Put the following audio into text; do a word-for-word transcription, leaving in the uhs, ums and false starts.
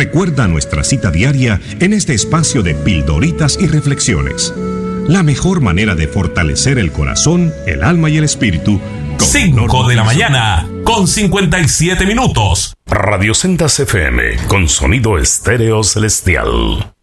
Recuerda nuestra cita diaria en este espacio de pildoritas y reflexiones. La mejor manera de fortalecer el corazón, el alma y el espíritu. cinco de la mañana, con cincuenta y siete minutos. Radio Sendas F M, con sonido estéreo celestial.